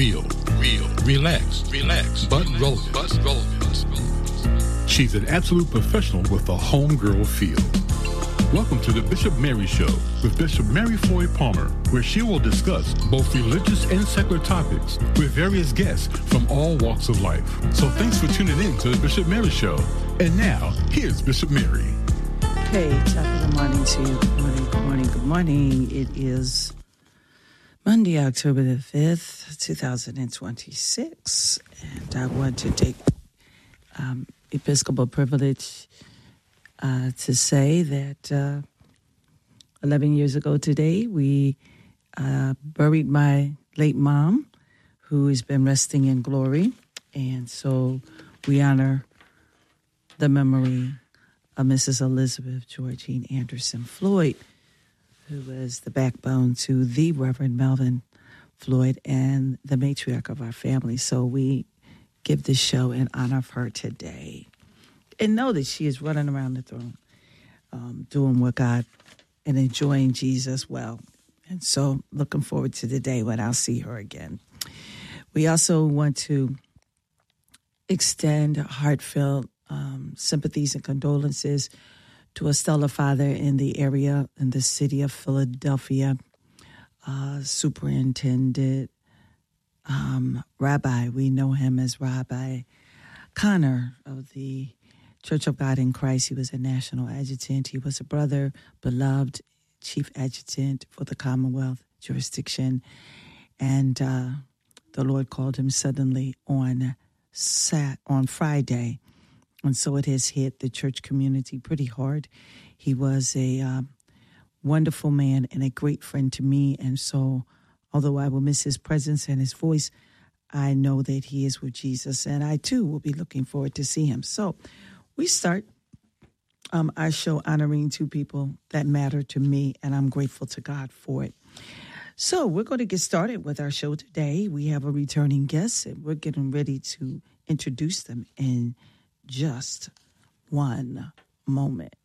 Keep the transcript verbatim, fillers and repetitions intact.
Real, real, relax, relax, but relevant, but relevant. She's an absolute professional with a homegirl feel. Welcome to the Bishop Mary Show with Bishop Mary Floyd Palmer, where she will discuss both religious and secular topics with various guests from all walks of life. So thanks for tuning in to the Bishop Mary Show. And now, here's Bishop Mary. Hey, top of the morning to you. Good morning, good morning, good morning. It is Monday, October the fifth, two thousand twenty-six. And I want to take um, Episcopal privilege uh, to say that uh, eleven years ago today, we uh, buried my late mom, who has been resting in glory. And so we honor the memory of Missus Elizabeth Georgine Anderson Floyd, who was the backbone to the Reverend Melvin Floyd and the matriarch of our family. So we give this show in honor of her today. And know that she is running around the throne, um, doing what God and enjoying Jesus well. And so looking forward to the day when I'll see her again. We also want to extend heartfelt um, sympathies and condolences to a stellar father in the area, in the city of Philadelphia, uh, Superintendent um, Rabbi. We know him as Rabbi Connor of the Church of God in Christ. He was a national adjutant. He was a brother, beloved chief adjutant for the Commonwealth jurisdiction. And uh, the Lord called him suddenly on Sat on Friday. And so it has hit the church community pretty hard. He was a uh, wonderful man and a great friend to me. And so although I will miss his presence and his voice, I know that he is with Jesus. And I, too, will be looking forward to see him. So we start um, our show honoring two people that matter to me, and I'm grateful to God for it. So we're going to get started with our show today. We have a returning guest, and we're getting ready to introduce them in just one moment.